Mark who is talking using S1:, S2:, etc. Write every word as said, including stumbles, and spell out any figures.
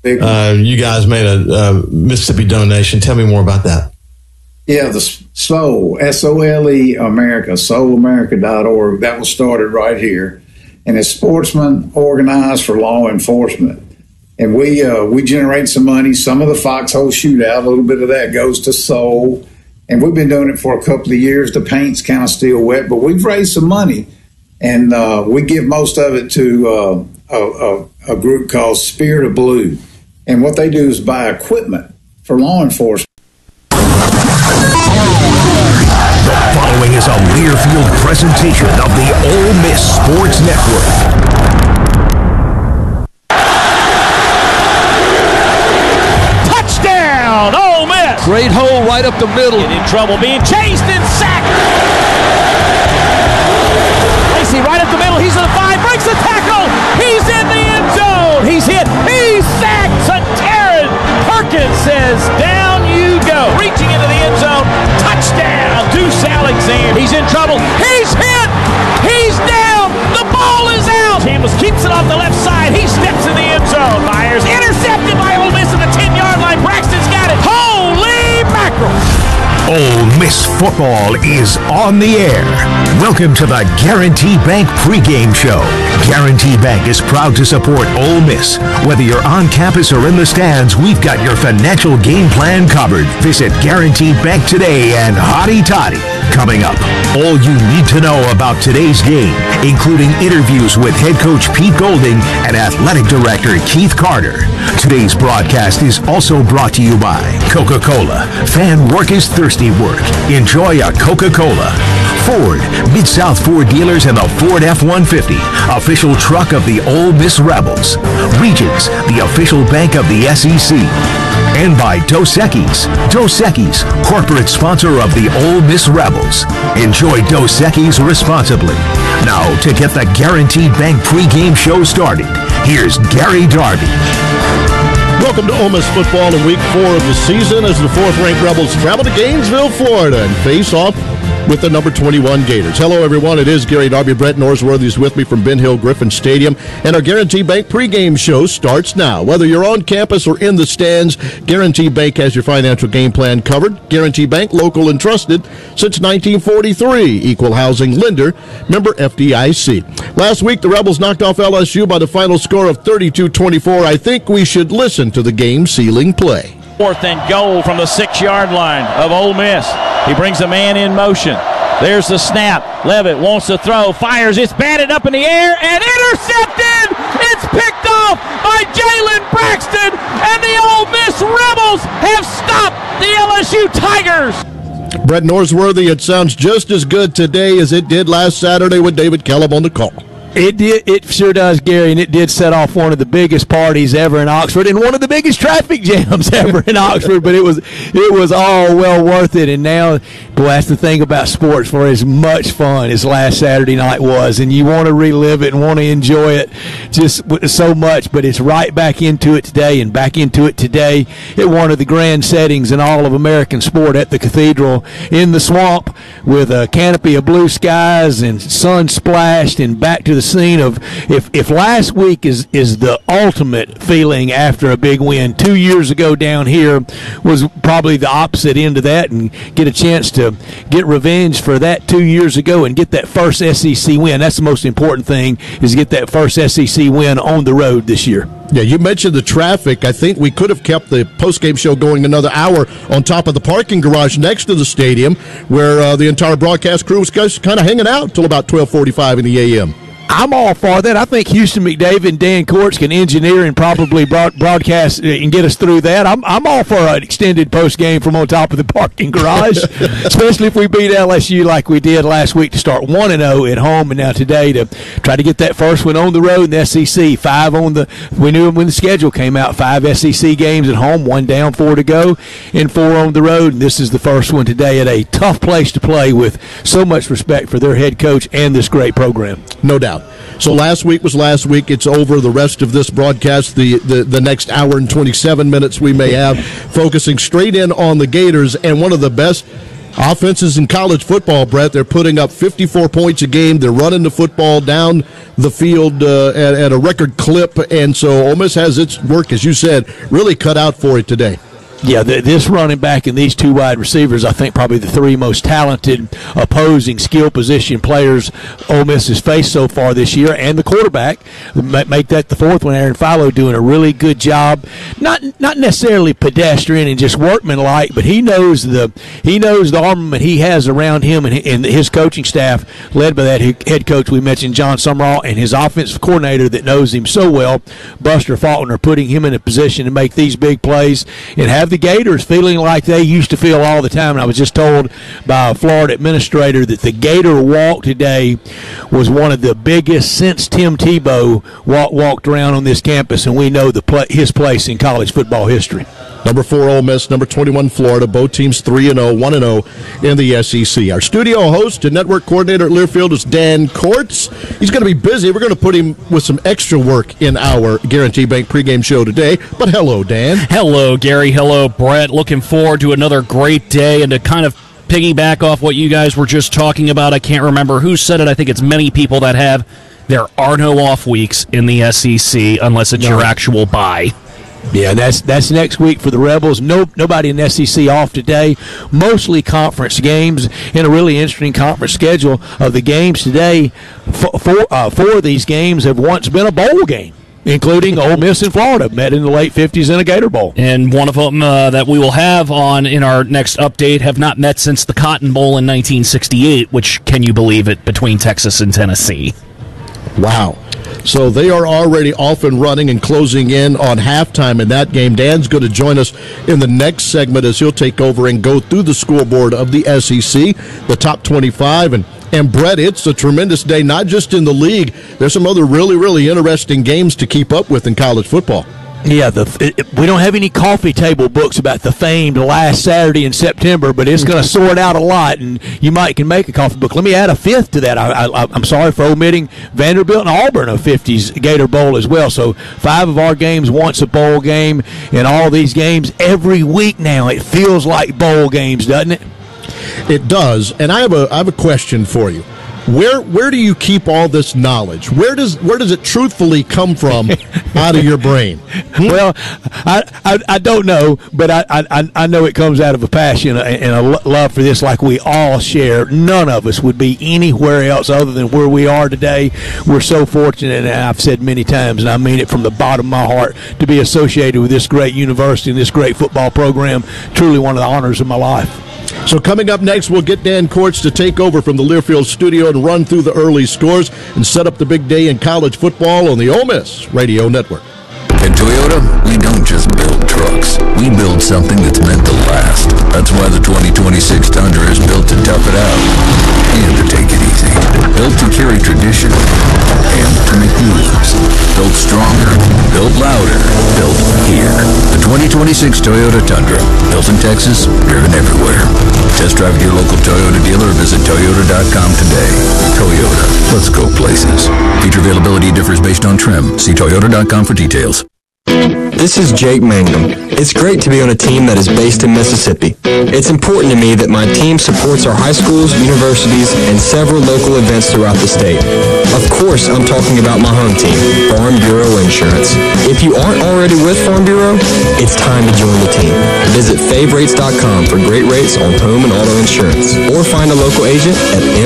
S1: uh, you guys made a uh, Mississippi donation. Tell me more about that.
S2: Yeah, the S O L, S O L E America, soul america dot org. That was started right here. And it's sportsmen organized for law enforcement. And we uh, we generate some money. Some of the Foxhole Shootout, a little bit of that goes to Soul. And we've been doing it for a couple of years. The paint's kind of still wet, but we've raised some money. And uh, we give most of it to uh, a, a, a group called Spirit of Blue. And what they do is buy equipment for law enforcement.
S3: The following is a Learfield presentation of the Ole Miss Sports Network.
S4: Touchdown, Ole Miss!
S5: Great hole right up the middle.
S4: In trouble, being chased and sacked. Lacey right up the middle. He's in the five, breaks the tackle. He's in the end zone. He's hit. He's sacked. Taron Perkins says, "Down you go." Reaching into the end zone. Touchdown, Deuce Alexander. He's in trouble. He's hit. He's down. The ball is out. Chambliss keeps it off the left side. He steps in the end zone. Myers intercepted by Ole Miss at the ten-yard line. Braxton's got it. Holy mackerel.
S3: Ole Miss football is on the air. Welcome to the Guarantee Bank pregame show. Guarantee Bank is proud to support Ole Miss. Whether you're on campus or in the stands, we've got your financial game plan covered. Visit Guarantee Bank today and hotty toddy. Coming up, all you need to know about today's game, including interviews with head coach Pete Golding and athletic director Keith Carter. Today's broadcast is also brought to you by Coca-Cola. Fan work is thirsty work. Enjoy a Coca-Cola. Ford, Mid-South Ford dealers and the Ford F one fifty, official truck of the Ole Miss Rebels. Regions, the official bank of the S E C. And by Dos Equis. Dos Equis, corporate sponsor of the Ole Miss Rebels. Enjoy Dos Equis responsibly. Now, to get the Guaranteed Bank pregame show started, here's Gary Darby.
S6: Welcome to Ole Miss football in week four of the season as the fourth-ranked Rebels travel to Gainesville, Florida and face off with the number twenty-one Gators. Hello, everyone. It is Gary Darby. Brett Norsworthy is with me from Ben Hill Griffin Stadium, and our Guarantee Bank pregame show starts now. Whether you're on campus or in the stands, Guarantee Bank has your financial game plan covered. Guarantee Bank, local and trusted since nineteen forty-three. Equal housing lender, member F D I C. Last week, the Rebels knocked off L S U by the final score of thirty-two twenty-four. I think we should listen to the game-sealing play.
S4: Fourth and goal from the six-yard line of Ole Miss. He brings a man in motion. There's the snap. Levitt wants to throw, fires. It's batted up in the air and intercepted. It's picked off by Jalen Braxton, and the Ole Miss Rebels have stopped the L S U Tigers.
S6: Brett Norsworthy, it sounds just as good today as it did last Saturday with David Kellum on the call.
S5: It did. It sure does, Gary, and it did set off one of the biggest parties ever in Oxford and one of the biggest traffic jams ever in Oxford. But it was it was all well worth it. And now, boy, that's the thing about sports. For as much fun as last Saturday night was, and you want to relive it and want to enjoy it just so much, but it's right back into it today and back into it today at one of the grand settings in all of American sport at the Cathedral in the Swamp with a canopy of blue skies and sun splashed and back to the scene of if if last week is is the ultimate feeling after a big win, two years ago down here was probably the opposite end of that, and get a chance to get revenge for that two years ago and get that first S E C win. That's the most important thing, is get that first S E C win on the road this year.
S6: Yeah, you mentioned the traffic. I think we could have kept the postgame show going another hour on top of the parking garage next to the stadium, where uh, the entire broadcast crew was kind of hanging out till about twelve forty-five in the a m.
S5: I'm all for that. I think Houston McDavid and Dan Courts can engineer and probably broad- broadcast and get us through that. I'm I'm all for an extended post game from on top of the parking garage, especially if we beat L S U like we did last week to start one and oh at home, and now today to try to get that first one on the road in the S E C. Five on the we knew when the schedule came out. Five S E C games at home, one down, four to go, and four on the road. And this is the first one today at a tough place to play with so much respect for their head coach and this great program.
S6: No doubt. So last week was last week. It's over. The rest of this broadcast, the, the, the next hour and twenty-seven minutes we may have, focusing straight in on the Gators and one of the best Offenses in college football, Brett, they're putting up fifty-four points a game. They're running the football down the field uh, at, at a record clip, and so Ole Miss has its work, as you said, really cut out for it today.
S5: Yeah, the, this running back and these two wide receivers, I think probably the three most talented opposing skill position players Ole Miss has faced so far this year, and the quarterback, make that the fourth one, Aaron Philo, doing a really good job. Not not necessarily pedestrian and just workmanlike, but he knows the he knows the armament he has around him and, and his coaching staff, led by that head coach we mentioned, John Sumrall, and his offensive coordinator that knows him so well, Buster Faulkner, putting him in a position to make these big plays and have the Gators feeling like they used to feel all the time. And I was just told by a Florida administrator that the Gator walk today was one of the biggest since Tim Tebow walk, walked around on this campus, and we know the play, his place in college football history.
S6: Number four, Ole Miss. Number twenty-one, Florida. Both teams three and oh, one and oh in the S E C. Our studio host and network coordinator at Learfield is Dan Courts. He's going to be busy. We're going to put him with some extra work in our Guarantee Bank pregame show today. But hello, Dan.
S7: Hello, Gary. Hello, Brett. Looking forward to another great day and to kind of piggyback off what you guys were just talking about. I can't remember who said it. I think it's many people that have. There are no off weeks in the S E C unless it's no. your actual bye.
S5: Yeah, that's that's next week for the Rebels. No, nobody in the S E C off today. Mostly conference games, and a really interesting conference schedule of the games today. Four, four, uh, four of these games have once been a bowl game, including Ole Miss and Florida, met in the late fifties in a Gator Bowl.
S7: And one of them uh, that we will have on in our next update have not met since the Cotton Bowl in nineteen sixty-eight, which, can you believe it, between Texas and Tennessee.
S6: Wow. So they are already off and running and closing in on halftime in that game. Dan's going to join us in the next segment as he'll take over and go through the scoreboard of the S E C, the top twenty-five. And, and Brett, it's a tremendous day, not just in the league. There's some other really, really interesting games to keep up with in college football.
S5: Yeah, the, it, we don't have any coffee table books about the famed last Saturday in September, but it's going to sort out a lot, and you might can make a coffee book. Let me add a fifth to that. I, I, I'm sorry for omitting Vanderbilt and Auburn, a fifties Gator Bowl as well. So five of our games once a bowl game, and all these games every week now. It feels like bowl games, doesn't it?
S6: It does, and I have a I have a question for you. Where where do you keep all this knowledge? Where does where does it truthfully come from out of your brain? Hmm?
S5: Well, I, I I don't know, but I, I I know it comes out of a passion and a love for this, like we all share. None of us would be anywhere else other than where we are today. We're so fortunate, and I've said many times, and I mean it from the bottom of my heart, to be associated with this great university and this great football program. Truly one of the honors of my life.
S6: So coming up next, we'll get Dan Courts to take over from the Learfield studio and run through the early scores and set up the big day in college football on the Ole Miss Radio Network.
S8: At Toyota, we don't just build trucks. We build something that's meant to last. That's why the twenty twenty-six Tundra is built to tough it out and to take it easy. Built to carry tradition and to make moves. Built stronger, built louder, built here. The twenty twenty-six Toyota Tundra. Built in Texas, driven everywhere. Test drive at your local Toyota dealer or visit Toyota dot com today. Toyota, let's go places. Feature availability differs based on trim. See Toyota dot com for details.
S9: This is Jake Mangum. It's great to be on a team that is based in Mississippi. It's important to me that my team supports our high schools, universities, and several local events throughout the state. Of course, I'm talking about my home team, Farm Bureau Insurance. If you aren't already with Farm Bureau, it's time to join the team. Visit favrates dot com for great rates on home and auto insurance, or find a local agent at